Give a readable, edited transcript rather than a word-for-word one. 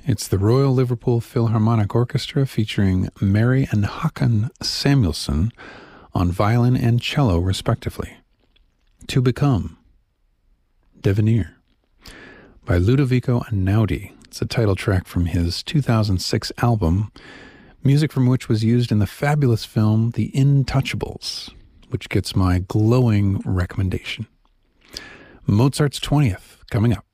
It's the Royal Liverpool Philharmonic Orchestra featuring Mary and Håkan Samuelsson on violin and cello, respectively. To Become, Devenir, by Ludovico Einaudi. It's a title track from his 2006 album, music from which was used in the fabulous film The Intouchables, which gets my glowing recommendation. Mozart's 20th, coming up.